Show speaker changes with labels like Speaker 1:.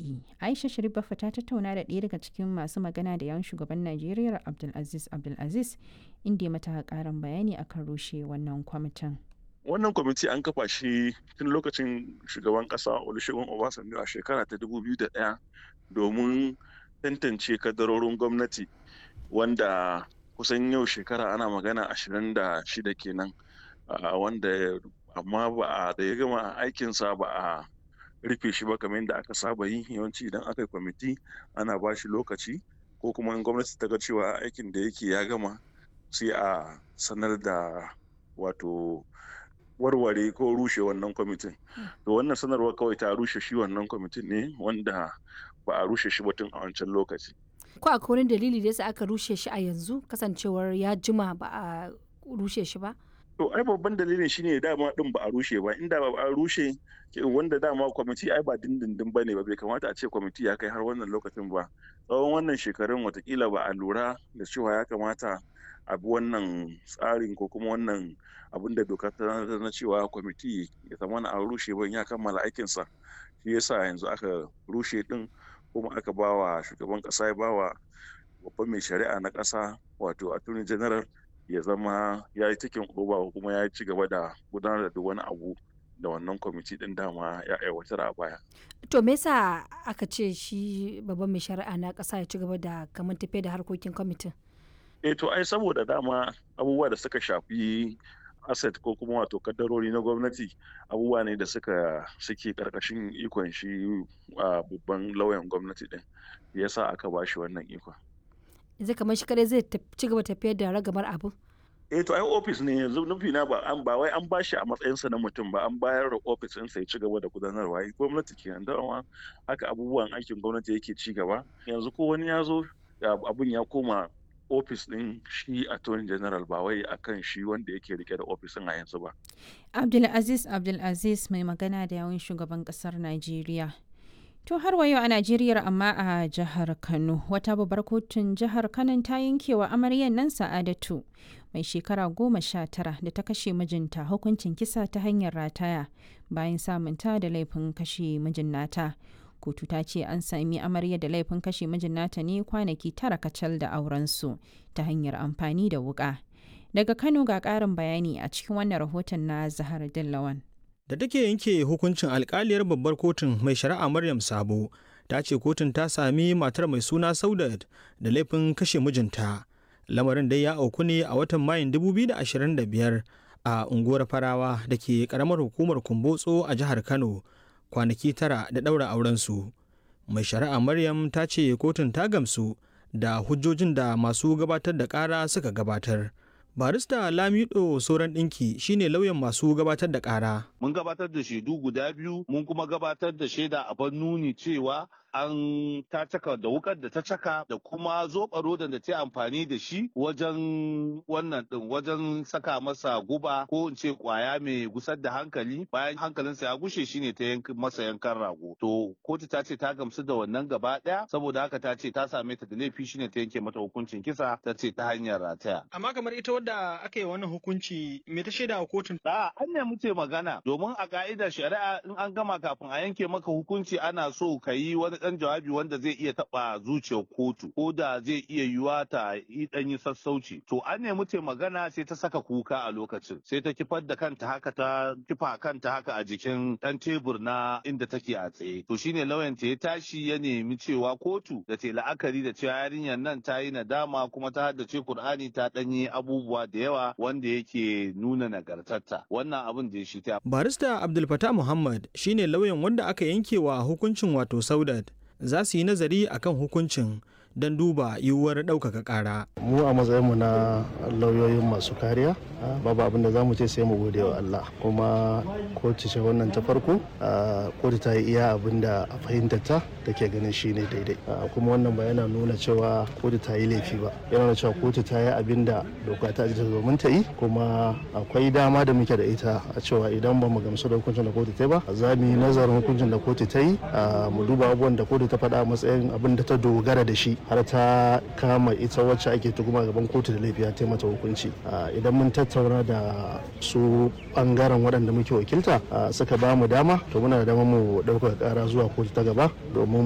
Speaker 1: yi. Aisha Sharif Baffa ta tattauna da ɗaya daga cikin masu magana da yawun shugaban Najeriya Abdulaziz inda ya mata ƙarin bayani akan rushe wannan kwamitin.
Speaker 2: Wannan kwamiti an kafa shi tun lokacin shugaban ƙasa Olusegun Obasanjo a shekara ta 2001 domin tantance kadarorin gwamnati, wanda kusan yau shekara ana magana 26 kenan, wanda amma da ya gama aikinsa ba a rufe shi ba kamar yadda aka saba yi. Yawanci idan aka yi kwamiti ana ba shi lokaci, ko kuma in gwamnati ta ga cewa aikin da yake ya gama sai a sanar da wato warware ko rushe wannan kwamitin. To wannan sanarwar kawai ta rushe shi wannan kwamitin ne, wanda ba a rushe shi ba tun a wancan lokaci.
Speaker 3: Ko akwai wani dalili da yasa aka rushe shi a yanzu, kasancewar ya jima ba a rushe shi ba?
Speaker 2: To ai babban dalilin shine dama din ba a rushe ba. Inda ba a rushe, wanda dama kwamiti ai ba dindindin bane ba, bai kamata a ce kwamiti ya kai har wannan lokacin ba. Tsawon wannan shekarun watakila ba a lura da cewa ya kamata a bi wannan tsarin ko kuma wannan abin da doka ta na cewa kwamiti ya zama a rushe ban ya kammala aikinsa. Shi yasa yanzu aka rushe din, kuma aka bawa shugaban kasa, ya bawa babban mai shari'a na kasa wato attorney general ya zama ya yi cikin oba, kuma ya ci gaba da gudanar da duk wani abu da wannan kwamiti din dama ya aiwatar a baya.
Speaker 3: To me yasa aka ce shi babban mai shari'a na kasa ya ci gaba da kamar tafiya da harkokin kwamitin?
Speaker 2: To ai saboda dama abubuwa da suka shafi asset ko kuma wato kaddarori na gwamnati abubuwa ne da suke karkashin ikon shi babban lauyan gwamnati din, yasa aka ba shi wannan ikon.
Speaker 3: Yanzu kamar shi kadai zai ci gaba tafiyar da ragamar abu?
Speaker 2: To ai ofis ne yanzu, nufi na ba wai an ba shi a matsayinsa na mutum ba, an bayar da ofis ɗinsa ya ci gaba da gudanarwa. Gwamnati kenan, dama haka abubuwan aikin gwamnati yake ci gaba. Yanzu ko wani ya zo abun ya koma ofis ɗin shi attorney general, ba wai akan shi wanda yake rike da ofisin a yanzu ba.
Speaker 1: Abdulaziz mai magana da yawun shugaban ƙasar Najeriya. To har wa yau a Najeriya, amma a jihar Kano, wata babbar kotun jihar Kano ta yankewa amaryar nan Sa'adatu mai shekara 19 da ta kashe mijinta hukuncin kisa ta hanyar rataya bayan samunta da laifin kashe mijin nata. Kotu ta ce an sami amaryar da laifin kashe mijin nata ne kwanaki 9 kacal da aurensu ta hanyar amfani da wuka. Daga Kano ga ƙarin bayani a cikin wannan rahoton na Zahar Dillawan.
Speaker 4: Da take yanke hukuncin, alkaliyar babbar kotun mai shari'a Maryam Sabo ta ce kotun ta sami matar mai suna Saudat da laifin kashe mijinta. Lamarin dai ya auku ne a watan Mayun 2025 a unguwar Farawa da ke karamar hukumar Kumbotso a jihar Kano, kwanaki 9 da ɗaura aurensu. Mai shari'a Maryam ta ce kotun ta gamsu da hujjojin da masu gabatar da ƙara suka gabatar. Barista Lamido Soran Dinki shine lauyan masu gabatar da ƙara.
Speaker 5: Mun gabatar da shaidu guda biyu, mun kuma gabatar da shaida a nuni cewa an ta caka da wukar da ta caka da kuma zoɓaro da ta amfani da shi wajen wannan din, wajen saka masa guba ko in ce kwaya mai gusar da hankali. Bayan hankalinsa ya gushe shine ta masa yankan rago. To kotu ta ce ta gamsu da wannan gaba ɗaya, saboda haka ta ce ta same ta da laifi, shine ta yanke mata hukuncin kisa, ta ce ta hanyar rataya.
Speaker 6: Amma kamar ita wadda aka yi wannan hukunci, me ta shaida a kotun?
Speaker 5: An ne muke magana, domin a ka'idar shari'a in an gama kafin a yanke maka hukunci ana so ka yi wani dan jawabi wanda zai iya taba zuciyar kotu, ko da zai iya yiwa ta yi dan yi sassauci. To an ne muke magana, sai ta saka kuka a lokacin, sai ta kifar da kanta haka, ta kifa kanta haka a jikin dan tebur na inda take a tsaye. To shine lauyan ta ya tashi ya nemi cewa kotu da ta la'akari da cewa yarinyar nan ta yi nadama, kuma ta haddace Kur'ani, ta danyi abubuwa da yawa wanda yake nuna nagartarta. Wannan abin da shi ta.
Speaker 4: Barista Abdul Fattah Muhammad shine lauyan wanda aka yankewa hukuncin wato Saudat. Za su yi nazari akan hukuncin don duba yiwuwar ɗaukaka ƙara.
Speaker 7: Mu a matsayinmu na lauyoyin masu kariya babu abin da za mu ce sai mu gode wa Allah, kuma kotu ce wannan ta farko. Kotu ta yi iya abin da a fahimtar ta take ganin shi ne daidai, kuma wannan ba yana nuna cewa kotu ta yi laifi ba, yana nuna cewa kotu ta yi abin da doka ta ajiye domin ta yi. Kuma akwai dama da muke da ita a cewa idan ba mu gamsu da hukuncin da kotu ta yi ba, za mu yi nazarin hukuncin da kotu ta yi, mu duba abubuwan da kotu ta faɗa a matsayin abin da ta dogara da shi har ta kama ita wacce ake tuhuma gaban kotu da laifi ta mata hukunci. Idan mun tattauna da su bangaren waɗanda muke wakilta suka ba mu dama, to muna da dama mu ɗaukaka ƙara zuwa kotu ta gaba domin